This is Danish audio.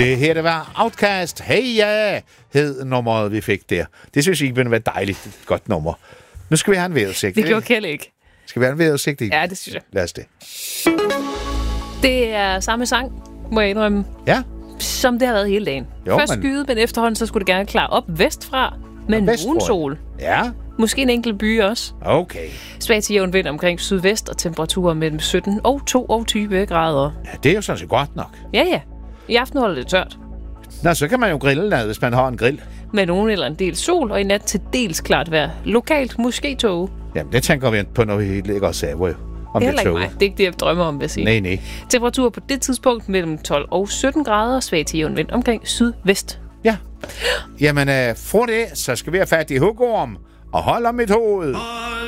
Det her, det var Outcast. Hey ja, hed nummeret, vi fik der. Det synes jeg ikke ville være dejligt. Et godt nummer. Nu skal vi have en vejrudsigt. Det gjorde Kjeld ikke. Skal vi have en vejrudsigt? Ja, det synes jeg. Lad os det. Det er samme sang, må jeg indrømme. Ja. Som det har været hele dagen. Jo, Først skyet, men efterhånden så skulle det gerne klare op vestfra. Men nogen sol. Ja. Måske en enkelt by også. Okay. Svag til jævn vind omkring sydvest og temperaturer mellem 17 og 22 grader. Ja, det er jo sådan set godt nok. Ja. I aften holder det tørt. Nå, så kan man jo grille, hvis man har en grill. Med nogen eller en del sol, og i nat til dels klart vejr. Lokalt måske tåge. Jamen, det tænker vi på, når vi ligger og saver jo. Om det er tåge. ikke mig. Det er ikke det, jeg drømmer om, vil jeg sige. Nej. Temperatur på det tidspunkt mellem 12 og 17 grader. Svag til jævn vind omkring sydvest. Ja. Jamen, for det, så skal vi have fat i hugorm og holde om mit hoved.